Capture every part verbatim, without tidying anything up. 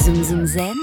Zoom Zoom Zen,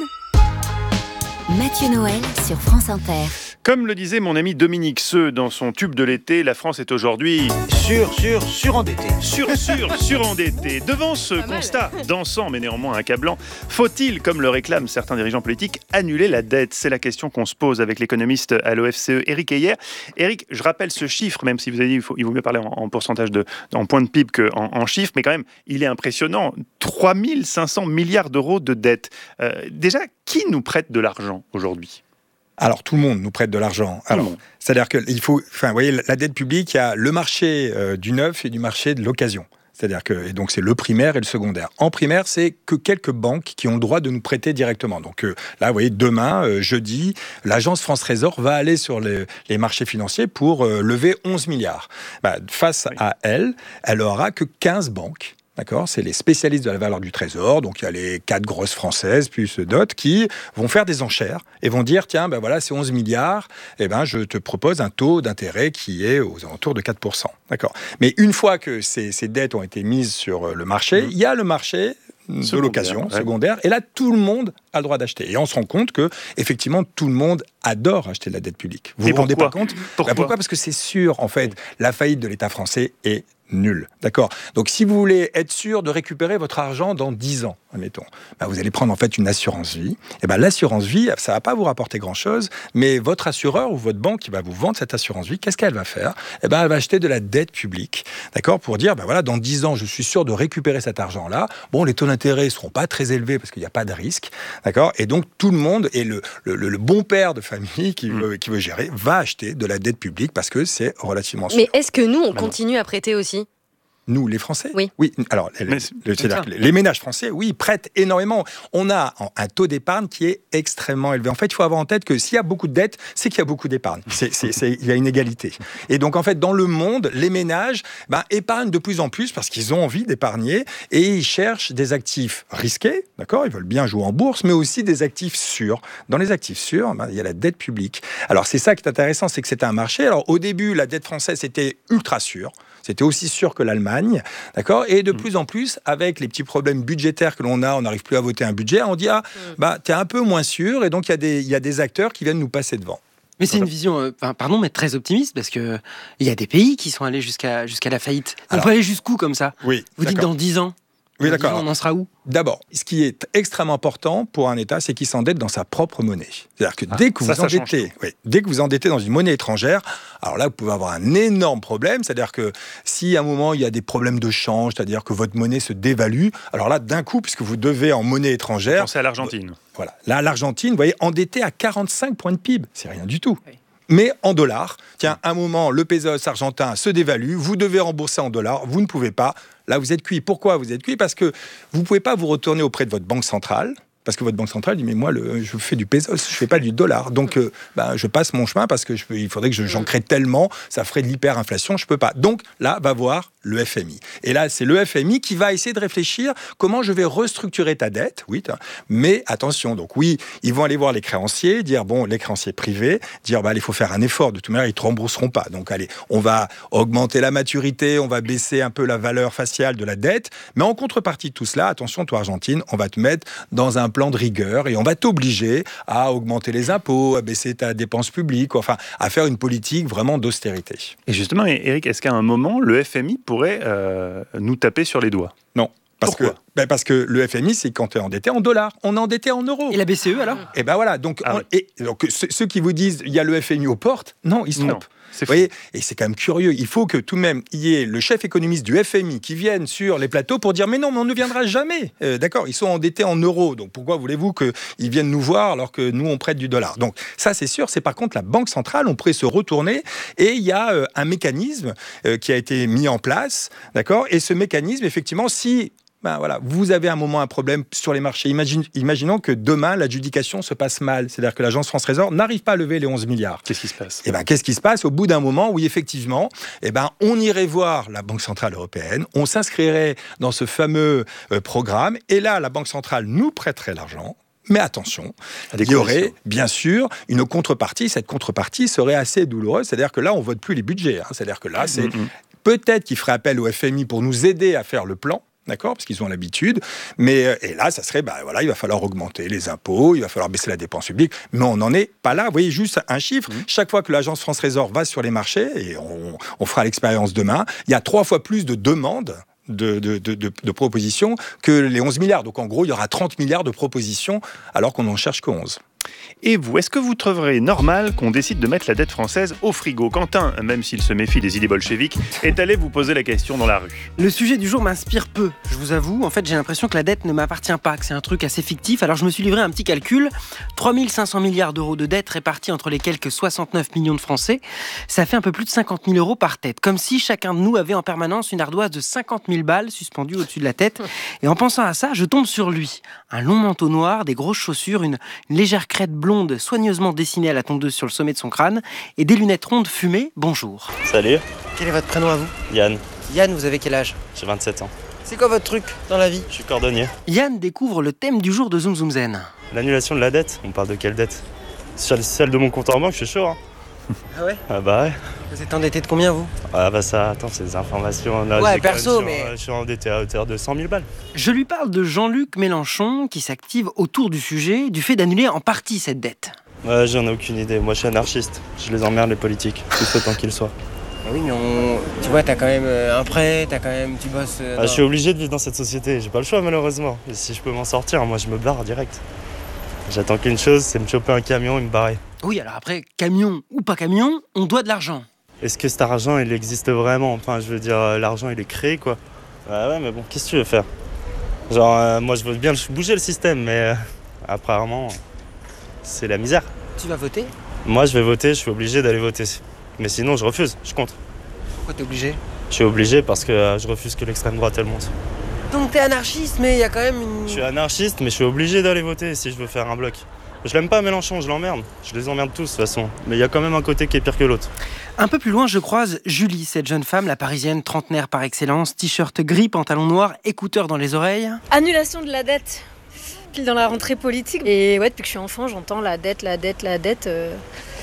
Mathieu Noël sur France Inter. Comme le disait mon ami Dominique Seux dans son tube de l'été, la France est aujourd'hui sur, sur, surendettée. Sur, sur, surendettée. Devant ce constat dansant mais néanmoins accablant, faut-il, comme le réclament certains dirigeants politiques, annuler la dette ? C'est la question qu'on se pose avec l'économiste à l'O F C E, Éric Heyer. Éric, je rappelle ce chiffre, même si vous avez dit qu'il faut, il vaut mieux parler en, en pourcentage, de, en point de P I B qu'en en chiffres, mais quand même, il est impressionnant. trois mille cinq cents milliards d'euros de dette. Euh, déjà, qui nous prête de l'argent aujourd'hui ? Alors, tout le monde nous prête de l'argent. Alors, c'est-à-dire qu'il faut... Enfin, vous voyez, la dette publique, il y a le marché euh, du neuf et du marché de l'occasion. C'est-à-dire que... Et donc, c'est le primaire et le secondaire. En primaire, c'est que quelques banques qui ont le droit de nous prêter directement. Donc euh, là, vous voyez, demain, euh, jeudi, l'agence France Trésor va aller sur les, les marchés financiers pour euh, lever onze milliards. Bah, face oui. à elle, elle aura que quinze banques. D'accord, c'est les spécialistes de la valeur du trésor, donc il y a les quatre grosses françaises, plus d'autres, qui vont faire des enchères et vont dire, tiens, ben voilà, c'est onze milliards, et ben je te propose un taux d'intérêt qui est aux alentours de quatre pour cent. D'accord. Mais une fois que ces, ces dettes ont été mises sur le marché, mmh. il y a le marché de secondaire, l'occasion ouais. secondaire, et là, tout le monde a le droit d'acheter. Et on se rend compte que, effectivement, tout le monde adore acheter de la dette publique. Vous ne vous rendez pas compte ? Pourquoi ? Ben pourquoi ? Parce que c'est sûr, en fait, la faillite de l'État français est nul. D'accord ? Donc, si vous voulez être sûr de récupérer votre argent dans dix ans, admettons, ben vous allez prendre en fait une assurance vie. Et ben l'assurance vie, ça ne va pas vous rapporter grand-chose, mais votre assureur ou votre banque qui va vous vendre cette assurance vie, qu'est-ce qu'elle va faire ? Et ben elle va acheter de la dette publique, d'accord ? Pour dire, ben voilà, dans dix ans, je suis sûr de récupérer cet argent-là. Bon, les taux d'intérêt ne seront pas très élevés parce qu'il n'y a pas de risque, d'accord ? Et donc, tout le monde, et le, le, le bon père de famille qui, mmh. veut, qui veut gérer, va acheter de la dette publique parce que c'est relativement sûr. Mais est-ce que nous, on continue à prêter aussi ? Nous, les Français ? Oui. Oui. Alors, les, c'est-à-dire que les ménages français, oui, ils prêtent énormément. On a un taux d'épargne qui est extrêmement élevé. En fait, il faut avoir en tête que s'il y a beaucoup de dettes, c'est qu'il y a beaucoup d'épargne. C'est, c'est, c'est, il y a une égalité. Et donc, en fait, dans le monde, les ménages ben, épargnent de plus en plus parce qu'ils ont envie d'épargner et ils cherchent des actifs risqués, d'accord ? Ils veulent bien jouer en bourse, mais aussi des actifs sûrs. Dans les actifs sûrs, ben, il y a la dette publique. Alors, c'est ça qui est intéressant, c'est que c'est un marché. Alors, au début, la dette française, c'était ultra sûre. C'était aussi sûr que l'Allemagne, d'accord ? Et de plus en plus, avec les petits problèmes budgétaires que l'on a, on n'arrive plus à voter un budget, on dit, ah, bah, t'es un peu moins sûr, et donc il y a des, il y a des acteurs qui viennent nous passer devant. Mais c'est une vision, euh, pardon, mais très optimiste, parce qu'il y a des pays qui sont allés jusqu'à, jusqu'à la faillite. On Alors, peut aller jusqu'où comme ça ? Oui, Vous dites dans dix ans ? Oui, d'accord. On en sera où ? D'abord, ce qui est extrêmement important pour un État, c'est qu'il s'endette dans sa propre monnaie. C'est-à-dire que ah, dès que ça, vous ça endettez, oui, dès que vous endettez dans une monnaie étrangère, alors là, vous pouvez avoir un énorme problème. C'est-à-dire que si à un moment il y a des problèmes de change, c'est-à-dire que votre monnaie se dévalue, alors là, d'un coup, puisque vous devez en monnaie étrangère, pensez à l'Argentine. Euh, voilà, là, l'Argentine, vous voyez, endettée à quarante-cinq points de P I B, c'est rien du tout. Oui. Mais en dollars, tiens, à un moment, le pesos argentin se dévalue, vous devez rembourser en dollars, vous ne pouvez pas. Là, vous êtes cuit. Pourquoi vous êtes cuit ? Parce que vous ne pouvez pas vous retourner auprès de votre banque centrale, parce que votre banque centrale dit, mais moi, le, je fais du pesos, je ne fais pas du dollar. Donc, euh, ben, je passe mon chemin parce qu'il faudrait que je, j'en crée tellement, ça ferait de l'hyperinflation, je ne peux pas. Donc, là, va voir le F M I. Et là, c'est le F M I qui va essayer de réfléchir comment je vais restructurer ta dette. Oui, mais attention, donc oui, ils vont aller voir les créanciers, dire, bon, les créanciers privés, dire, bah, il faut faire un effort, de toute manière, ils ne te rembourseront pas. Donc, allez, on va augmenter la maturité, on va baisser un peu la valeur faciale de la dette, mais en contrepartie de tout cela, attention, toi, Argentine, on va te mettre dans un plan de rigueur et on va t'obliger à augmenter les impôts, à baisser ta dépense publique, enfin, à faire une politique vraiment d'austérité. Et justement, Éric, est-ce qu'à un moment, le F M I pourrait euh, nous taper sur les doigts ? Non. Parce Pourquoi ? que, ben parce que le F M I, c'est quand tu es endetté en dollars. On est endetté en euros. Et la B C E, alors ? Et ben voilà. Donc, ah, on, oui. et, donc ceux qui vous disent il y a le F M I aux portes, non, ils se trompent. Vous voyez, et c'est quand même curieux. Il faut que tout de même, il y ait le chef économiste du F M I qui vienne sur les plateaux pour dire mais non, mais on ne viendra jamais. Euh, d'accord, ils sont endettés en euros. Donc pourquoi voulez-vous qu'ils viennent nous voir alors que nous, on prête du dollar ? Donc ça, c'est sûr. C'est par contre la Banque centrale. On pourrait se retourner et il y a euh, un mécanisme euh, qui a été mis en place. D'accord ? Et ce mécanisme, effectivement, si... Ben voilà, vous avez un moment un problème sur les marchés. Imagine, imaginons que demain, l'adjudication se passe mal. C'est-à-dire que l'agence France Trésor n'arrive pas à lever les onze milliards. Qu'est-ce qui se passe ? Eh ben, qu'est-ce qui se passe ? Au bout d'un moment, oui, effectivement, eh ben, on irait voir la Banque Centrale Européenne, on s'inscrirait dans ce fameux euh, programme, et là, la Banque Centrale nous prêterait l'argent. Mais attention, il y aurait bien sûr une contrepartie. Cette contrepartie serait assez douloureuse. C'est-à-dire que là, on ne vote plus les budgets. Hein. C'est-à-dire que là, c'est... Mm-hmm. Peut-être qu'il ferait appel au F M I pour nous aider à faire le plan. d'accord, parce qu'ils ont l'habitude. Mais et là, ça serait, bah voilà, il va falloir augmenter les impôts, il va falloir baisser la dépense publique. Mais on n'en est pas là. Vous voyez, juste un chiffre. Mmh. Chaque fois que l'agence France Trésor va sur les marchés, et on, on fera l'expérience demain, il y a trois fois plus de demandes. De, de, de, de, de propositions que les onze milliards. Donc en gros, il y aura trente milliards de propositions alors qu'on n'en cherche que onze. Et vous, est-ce que vous trouverez normal qu'on décide de mettre la dette française au frigo ? Quentin, même s'il se méfie des idées bolcheviques, est allé vous poser la question dans la rue. Le sujet du jour m'inspire peu, je vous avoue. En fait, j'ai l'impression que la dette ne m'appartient pas, que c'est un truc assez fictif. Alors je me suis livré un petit calcul. trois mille cinq cents milliards d'euros de dette répartis entre les quelques soixante-neuf millions de Français. Ça fait un peu plus de cinquante mille euros par tête. Comme si chacun de nous avait en permanence une ardoise de cinquante mille balles suspendue au-dessus de la tête. Et en pensant à ça, je tombe sur lui. Un long manteau noir, des grosses chaussures, une, une légère crête blonde soigneusement dessinée à la tondeuse sur le sommet de son crâne et des lunettes rondes fumées. Bonjour. Salut. Quel est votre prénom à vous ? Yann. Yann, vous avez quel âge ? J'ai vingt-sept ans. C'est quoi votre truc dans la vie ? Je suis cordonnier. Yann découvre le thème du jour de Zoom Zoom Zen. L'annulation de la dette. On parle de quelle dette ? Celle de mon compte en banque, je suis chaud. Hein. Ah ouais ? Ah bah ouais. Vous êtes endetté de combien, vous ? Ah bah ça, attends, c'est des informations. Là, ouais, j'ai perso, même, mais... Je suis endetté à hauteur de cent mille balles. Je lui parle de Jean-Luc Mélenchon qui s'active autour du sujet, du fait d'annuler en partie cette dette. Ouais, j'en ai aucune idée. Moi, je suis anarchiste. Je les emmerde, les politiques, tout autant qu'ils soient. Oui, mais on... tu vois, t'as quand même un prêt, t'as quand même... tu bosses... Ah, dans... Je suis obligé de vivre dans cette société. J'ai pas le choix, malheureusement. Et si je peux m'en sortir, moi, je me barre direct. J'attends qu'une chose, c'est me choper un camion et me barrer. Oui, alors après, camion ou pas camion, on doit de l'argent. Est-ce que cet argent, il existe vraiment ? Enfin, je veux dire, l'argent, il est créé, quoi. Ouais, ouais, mais bon, qu'est-ce que tu veux faire ? Genre, euh, moi, je veux bien bouger le système, mais euh, apparemment, c'est la misère. Tu vas voter ? Moi, je vais voter, je suis obligé d'aller voter. Mais sinon, je refuse, je compte. Pourquoi t'es obligé ? Je suis obligé parce que euh, je refuse que l'extrême droite, elle monte. Donc t'es anarchiste, mais il y a quand même une... Je suis anarchiste, mais je suis obligé d'aller voter si je veux faire un bloc. Je l'aime pas Mélenchon, je l'emmerde. Je les emmerde tous de toute façon. Mais il y a quand même un côté qui est pire que l'autre. Un peu plus loin, je croise Julie, cette jeune femme, la parisienne trentenaire par excellence, t-shirt gris, pantalon noir, écouteurs dans les oreilles. Annulation de la dette, pile dans la rentrée politique. Et ouais, depuis que je suis enfant, j'entends la dette, la dette, la dette. Euh,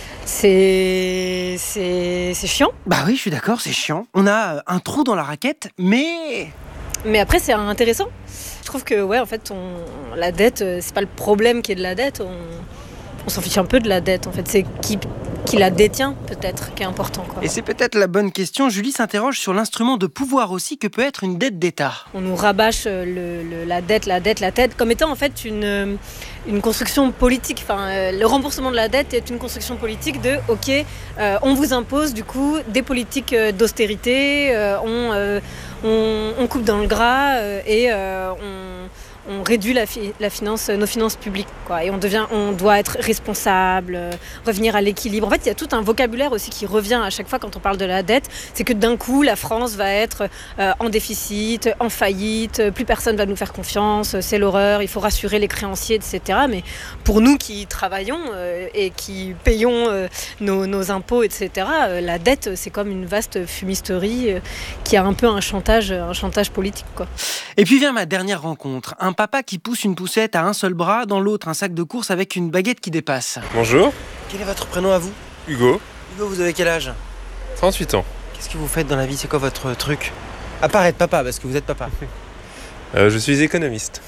c'est... c'est... c'est chiant. Bah oui, je suis d'accord, c'est chiant. On a un trou dans la raquette, mais... Mais après, c'est intéressant. Je trouve que, ouais, en fait, on... la dette, c'est pas le problème qui est de la dette. On, on s'en fiche un peu de la dette, en fait. C'est qui, qui la détient, peut-être, qui est important, quoi. Et c'est peut-être la bonne question. Julie s'interroge sur l'instrument de pouvoir aussi que peut être une dette d'État. On nous rabâche le, le, la dette, la dette, la dette, comme étant, en fait, une, une construction politique. Enfin, le remboursement de la dette est une construction politique de, OK, euh, on vous impose, du coup, des politiques d'austérité, euh, on... Euh, On, on coupe dans le gras euh, et euh, on, on réduit la, fi- la finance, nos finances publiques, quoi. Et on, devient, on doit être responsable, euh, revenir à l'équilibre. En fait, il y a tout un vocabulaire aussi qui revient à chaque fois quand on parle de la dette. C'est que d'un coup, la France va être euh, en déficit, en faillite, plus personne va nous faire confiance, c'est l'horreur, il faut rassurer les créanciers, et cetera. Mais pour nous qui travaillons euh, et qui payons euh, nos, nos impôts, et cetera, euh, la dette, c'est comme une vaste fumisterie euh, qui a un peu un chantage un chantage politique, quoi. Et puis vient ma dernière rencontre. Un papa qui pousse une poussette à un seul bras, dans l'autre un sac de course avec une baguette qui dépasse. Bonjour. Quel est votre prénom à vous ? Hugo. Hugo, vous avez quel âge ? trente-huit ans. Qu'est-ce que vous faites dans la vie ? C'est quoi votre truc ? À part être papa, parce que vous êtes papa. euh, je suis économiste.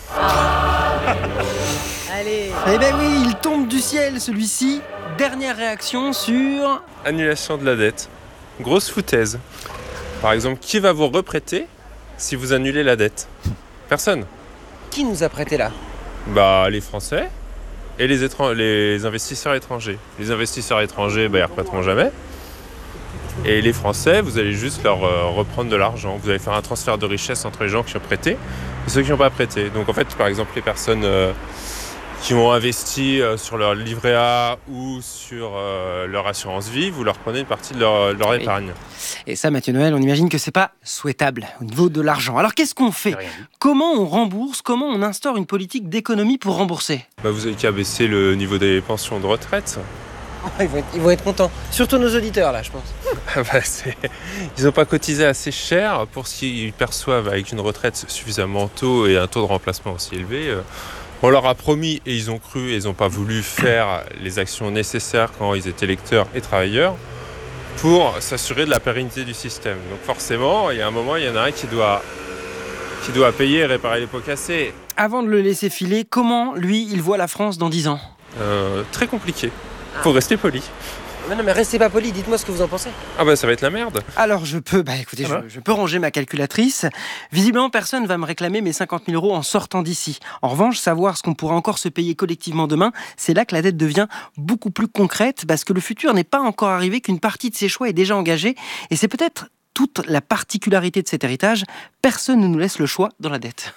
Allez. Eh ben oui, il tombe du ciel celui-ci. Dernière réaction sur... Annulation de la dette. Grosse foutaise. Par exemple, qui va vous reprêter si vous annulez la dette ? Personne. Qui nous a prêté là ? Bah, les Français et les, étran- les investisseurs étrangers. Les investisseurs étrangers, bah, ils ne reprêteront jamais. Et les Français, vous allez juste leur euh, reprendre de l'argent. Vous allez faire un transfert de richesse entre les gens qui ont prêté et ceux qui n'ont pas prêté. Donc en fait, par exemple, les personnes euh, qui ont investi euh, sur leur livret A ou sur euh, leur assurance vie, vous leur prenez une partie de leur, leur épargne. Et ça, Mathieu Noël, on imagine que c'est pas souhaitable au niveau de l'argent. Alors qu'est-ce qu'on fait ? Comment on rembourse ? Comment on instaure une politique d'économie pour rembourser ? Bah, vous avez qu'à baisser le niveau des pensions de retraite. Ils vont, être, ils vont être contents. Surtout nos auditeurs, là, je pense. bah, c'est... Ils n'ont pas cotisé assez cher pour ce qu'ils perçoivent avec une retraite suffisamment tôt et un taux de remplacement aussi élevé. On leur a promis et ils ont cru et ils n'ont pas voulu faire les actions nécessaires quand ils étaient lecteurs et travailleurs pour s'assurer de la pérennité du système. Donc forcément, il y a un moment, il y en a un qui doit qui doit payer et réparer les pots cassés. Avant de le laisser filer, comment, lui, il voit la France dans dix ans ? Euh, très compliqué. Faut rester poli. Mais non, mais restez pas poli, dites-moi ce que vous en pensez. Ah bah ça va être la merde. Alors je peux, bah écoutez, Ah bah. je, je peux ranger ma calculatrice. Visiblement, personne va me réclamer mes cinquante mille euros en sortant d'ici. En revanche, savoir ce qu'on pourra encore se payer collectivement demain, c'est là que la dette devient beaucoup plus concrète, parce que le futur n'est pas encore arrivé, qu'une partie de ses choix est déjà engagée, et c'est peut-être toute la particularité de cet héritage. Personne ne nous laisse le choix dans la dette.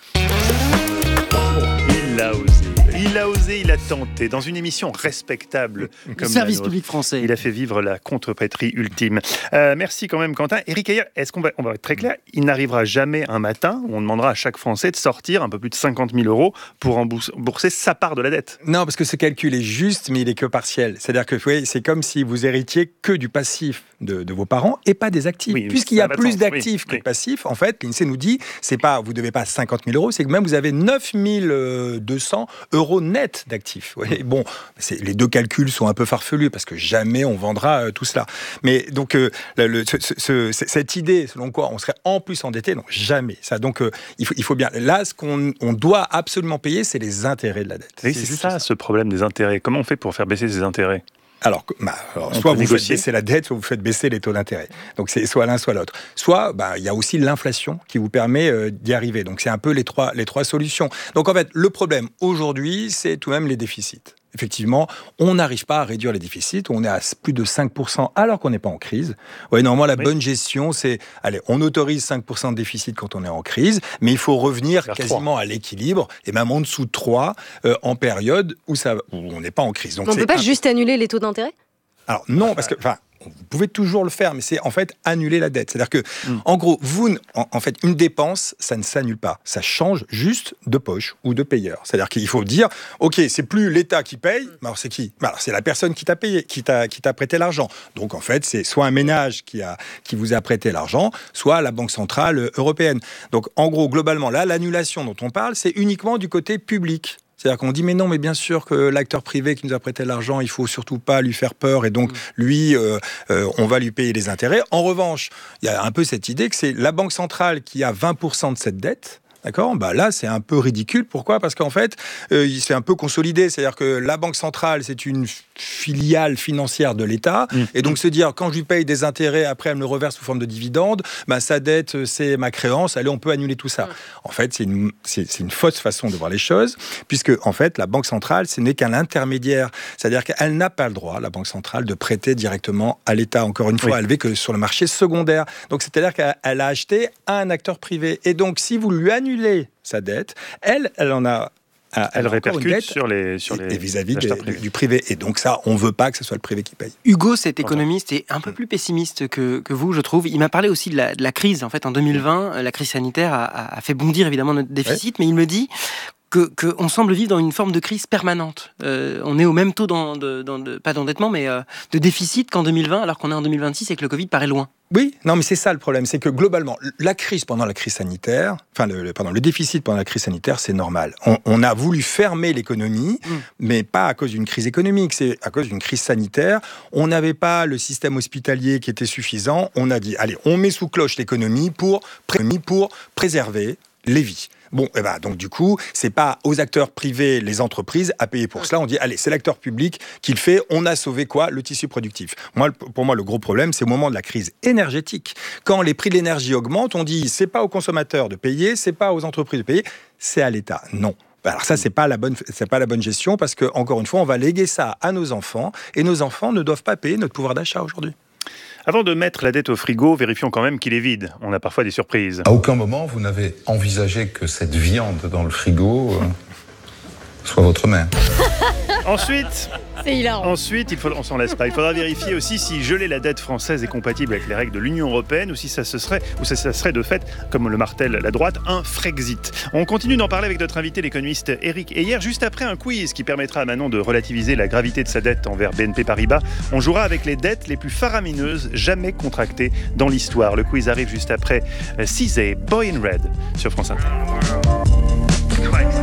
Il a osé. Il a osé, il a tenté. Dans une émission respectable Le comme service la nôtre, public français. il a fait vivre la contrepétrie ultime. Euh, merci quand même, Quentin. Éric Heyer, est-ce qu'on va, on va être très clair, il n'arrivera jamais un matin où on demandera à chaque Français de sortir un peu plus de cinquante mille euros pour rembourser sa part de la dette. Non, parce que ce calcul est juste, mais il est que partiel. C'est-à-dire que vous voyez, c'est comme si vous héritiez que du passif de, de vos parents et pas des actifs. Oui, Puisqu'il y ça a n'a pas de plus sens. d'actifs Oui, que oui. de passifs, en fait, l'INSEE nous dit, c'est pas, vous devez pas cinquante mille euros, c'est que même vous avez neuf mille deux cents euros net d'actifs. Vous voyez, bon, c'est, les deux calculs sont un peu farfelus parce que jamais on vendra euh, tout cela. Mais donc, euh, le, le, ce, ce, cette idée selon quoi on serait en plus endetté, non, jamais. Ça, donc, euh, il, faut, il faut bien. Là, ce qu'on on doit absolument payer, c'est les intérêts de la dette. Oui, c'est, juste ça, ça, ce problème des intérêts. Comment on fait pour faire baisser ces intérêts ? Alors, bah, alors On soit peut vous négocier. faites baisser la dette, soit vous faites baisser les taux d'intérêt. Donc c'est soit l'un, soit l'autre. Soit, bah, il y a aussi l'inflation qui vous permet euh, d'y arriver. Donc c'est un peu les trois, les trois solutions. Donc en fait, le problème aujourd'hui, c'est tout de même les déficits. Effectivement, on n'arrive pas à réduire les déficits. On est à plus de cinq pour cent alors qu'on n'est pas en crise. Ouais, normalement, la Oui. bonne gestion, c'est, allez, on autorise cinq pour cent de déficit quand on est en crise, mais il faut revenir Vers quasiment à l'équilibre et même en dessous de trois euh, en période où, ça, où on n'est pas en crise. Donc On ne c'est peut pas un- juste annuler les taux d'intérêt ? Alors non, parce que, enfin, vous pouvez toujours le faire, mais c'est en fait annuler la dette. C'est-à-dire que, Mm. en gros, vous, n- en, en fait, une dépense, ça ne s'annule pas. Ça change juste de poche ou de payeur. C'est-à-dire qu'il faut dire, ok, c'est plus l'État qui paye, mais alors c'est qui ? Ben alors c'est la personne qui t'a payé, qui t'a, qui t'a prêté l'argent. Donc en fait, c'est soit un ménage qui a, qui vous a prêté l'argent, soit la Banque centrale européenne. Donc en gros, globalement, là, l'annulation dont on parle, c'est uniquement du côté public. C'est-à-dire qu'on dit, mais non, mais bien sûr que l'acteur privé qui nous a prêté l'argent, il faut surtout pas lui faire peur, et donc lui, euh, euh, on va lui payer les intérêts. En revanche, il y a un peu cette idée que c'est la Banque centrale qui a vingt pour cent de cette dette. D'accord ? Bah là, c'est un peu ridicule. Pourquoi ? Parce qu'en fait, euh, il s'est un peu consolidé. C'est-à-dire que la Banque centrale, c'est une filiale financière de l'État. Mmh. Et donc, se dire, quand je lui paye des intérêts, après, elle me le reverse sous forme de dividendes, bah, sa dette, c'est ma créance. Allez, on peut annuler tout ça. Mmh. En fait, c'est une, c'est, c'est une fausse façon de voir les choses, puisque, en fait, la Banque centrale, ce n'est qu'un intermédiaire. C'est-à-dire qu'elle n'a pas le droit, la Banque centrale, de prêter directement à l'État. Encore une fois, Oui. elle n'est que sur le marché secondaire. Donc, c'est-à-dire qu'elle a acheté à un acteur privé. Et donc, si vous lui annulez sa dette, elle, elle en a... Elle, Elle a encore une répercute dette, sur les sur les et vis-à-vis des- acheteurs du, privés. du privé. Et donc ça, on ne veut pas que ce soit le privé qui paye. Hugo, cet économiste, est un peu plus pessimiste que, que vous, je trouve. Il m'a parlé aussi de la, de la crise. En fait, en deux mille vingt, la crise sanitaire a, a- a fait bondir évidemment notre déficit, mais il me dit que qu'on semble vivre dans une forme de crise permanente. Euh, on est au même taux, dans, de, dans de- pas d'endettement, mais euh, de déficit qu'en deux mille vingt, alors qu'on est en deux mille vingt-six et que le Covid paraît loin. Oui, non, mais c'est ça le problème, c'est que globalement, la crise pendant la crise sanitaire, enfin, le, le- pardon, le déficit pendant la crise sanitaire, c'est normal. On, on a voulu fermer l'économie, Mm. mais pas à cause d'une crise économique, c'est à cause d'une crise sanitaire. On n'avait pas le système hospitalier qui était suffisant. On a dit, allez, on met sous cloche l'économie pour, pré- pour préserver les vies. Bon, eh ben, donc du coup, c'est pas aux acteurs privés, les entreprises, à payer pour cela. On dit, allez, c'est l'acteur public qui le fait. On a sauvé quoi ? Le tissu productif. Moi, le- pour moi, le gros problème, c'est au moment de la crise énergétique. Quand les prix de l'énergie augmentent, on dit, c'est pas aux consommateurs de payer, c'est pas aux entreprises de payer, c'est à l'État. Non. Alors ça, c'est pas la bonne, c'est pas la bonne gestion parce que encore une fois, on va léguer ça à nos enfants et nos enfants ne doivent pas payer notre pouvoir d'achat aujourd'hui. Avant de mettre la dette au frigo, vérifions quand même qu'il est vide. On a parfois des surprises. À aucun moment, vous n'avez envisagé que cette viande dans le frigo euh, soit votre mère. Ensuite, C'est hilarant. ensuite, il faudra, on s'en laisse pas. Il faudra vérifier aussi si geler la dette française est compatible avec les règles de l'Union européenne ou si ça se serait, ou ça, ça serait de fait, comme le martèle la droite, un Frexit. On continue d'en parler avec notre invité, l'économiste Éric Heyer, juste après un quiz qui permettra à Manon de relativiser la gravité de sa dette envers B N P Paribas. On jouera avec les dettes les plus faramineuses jamais contractées dans l'histoire. Le quiz arrive juste après Cizé, Boy in Red sur France Inter.